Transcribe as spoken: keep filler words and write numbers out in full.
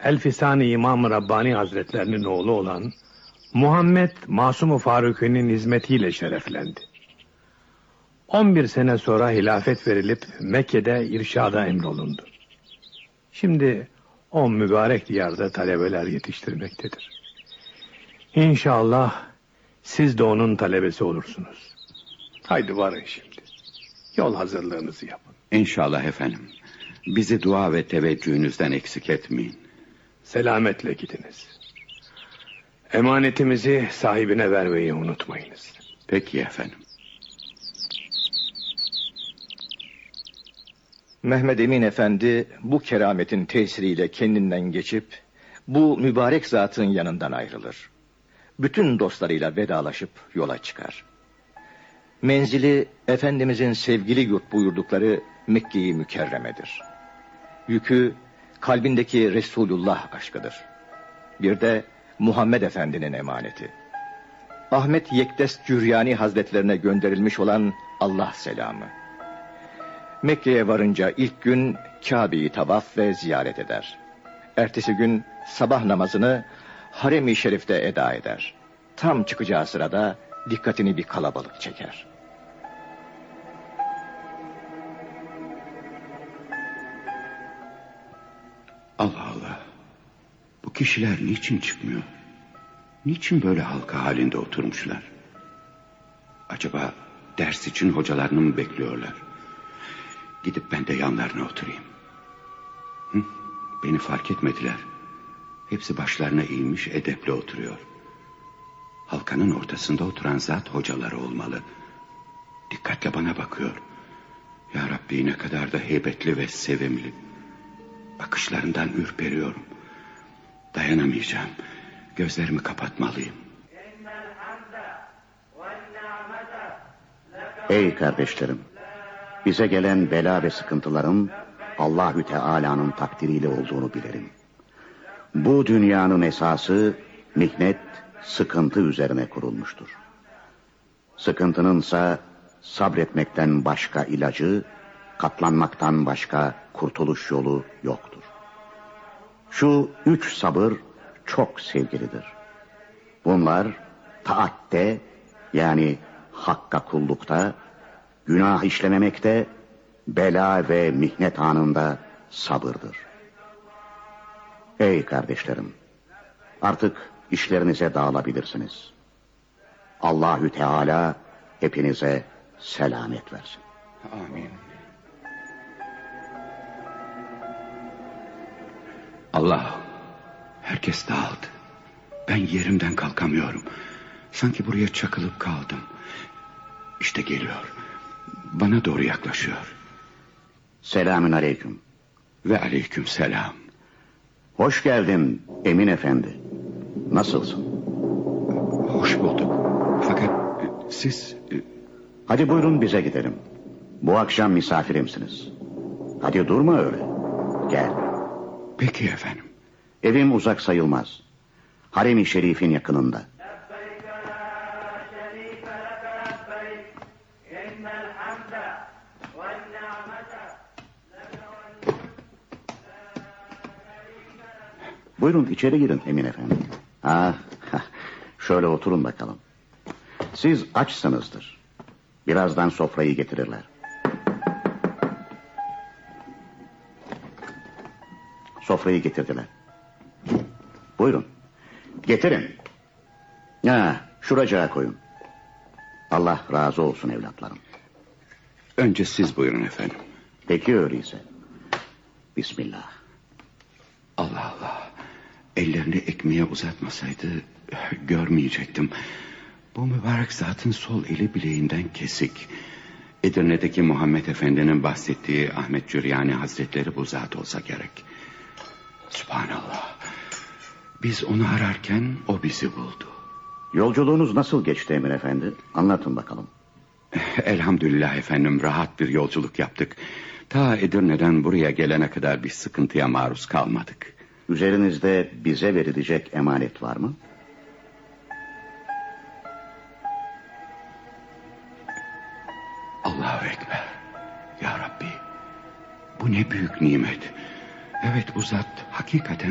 Elfisani İmam-ı Rabbani Hazretlerinin oğlu olan Muhammed Masum-u Faruki'nin hizmetiyle şereflendi. on bir sene sonra hilafet verilip Mekke'de irşada emrolundu. Şimdi o mübarek diyarda talebeler yetiştirmektedir. İnşallah siz de onun talebesi olursunuz. Haydi varın şimdi. Yol hazırlığınızı yapın. İnşallah efendim. Bizi dua ve teveccühünüzden eksik etmeyin. Selametle gidiniz. Emanetimizi sahibine vermeyi unutmayınız. Peki efendim. Mehmed Emin Efendi bu kerametin tesiriyle kendinden geçip bu mübarek zatın yanından ayrılır. Bütün dostlarıyla vedalaşıp yola çıkar. Menzili Efendimizin sevgili yurt buyurdukları Mekke-i Mükerreme'dir. Yükü kalbindeki Resulullah aşkıdır. Bir de Muhammed Efendi'nin emaneti. Ahmet Yektes Cüryani Hazretlerine gönderilmiş olan Allah selamı. Mekke'ye varınca ilk gün Kabe'yi tavaf ve ziyaret eder. Ertesi gün sabah namazını Harem-i Şerif'te eda eder. Tam çıkacağı sırada dikkatini bir kalabalık çeker. Allah Allah. Bu kişiler niçin çıkmıyor? Niçin böyle halka halinde oturmuşlar? Acaba ders için hocalarını mı bekliyorlar? Gidip ben de yanlarına oturayım. Hı? Beni fark etmediler. Hepsi başlarına eğilmiş edeple oturuyor. Halkanın ortasında oturan zat hocaları olmalı. Dikkatle bana bakıyor. Ya Rabbi, ne kadar da heybetli ve sevimli. Bakışlarından ürperiyorum. Dayanamayacağım. Gözlerimi kapatmalıyım. Ey kardeşlerim! Bize gelen bela ve sıkıntıların Allahü Teala'nın takdiriyle olduğunu bilirim. Bu dünyanın esası mihnet, sıkıntı üzerine kurulmuştur. Sıkıntınınsa sabretmekten başka ilacı, katlanmaktan başka kurtuluş yolu yoktur. Şu üç sabır çok sevgilidir. Bunlar taatte, yani hakka kullukta, günah işlememekte, bela ve mihnet anında sabırdır. Ey kardeşlerim! Artık işlerinize dağılabilirsiniz. Allahü Teala hepinize selamet versin. Amin. Allah, herkes dağıldı. Ben yerimden kalkamıyorum. Sanki buraya çakılıp kaldım. İşte geliyor. Bana doğru yaklaşıyor. Selamün aleyküm. Ve aleyküm selam. Hoş geldin Emin Efendi. Nasılsın? Hoş bulduk. Fakat siz... Hadi buyurun bize gidelim. Bu akşam misafirimsiniz. Hadi durma öyle. Gel. Peki efendim. Evim uzak sayılmaz. Harem-i Şerif'in yakınında. Buyurun içeri girin Emin Efendi. Ha, şöyle oturun bakalım. Siz açsınızdır. Birazdan sofrayı getirirler. Sofrayı getirdiler. Buyurun. Getirin. Ha, şuracığa koyun. Allah razı olsun evlatlarım. Önce siz buyurun efendim. Peki öyleyse. Bismillah. Allah Allah. Ellerini ekmeğe uzatmasaydı görmeyecektim. Bu mübarek zatın sol eli bileğinden kesik. Edirne'deki Muhammed Efendi'nin bahsettiği Ahmet Cüryani Hazretleri bu zat olsa gerek. Sübhanallah. Biz onu ararken o bizi buldu. Yolculuğunuz nasıl geçti Emin Efendi? Anlatın bakalım. Elhamdülillah efendim, rahat bir yolculuk yaptık. Ta Edirne'den buraya gelene kadar bir sıkıntıya maruz kalmadık. Üzerinizde bize verilecek emanet var mı? Allahu Ekber. Ya Rabbi, bu ne büyük nimet. Evet, bu zat hakikaten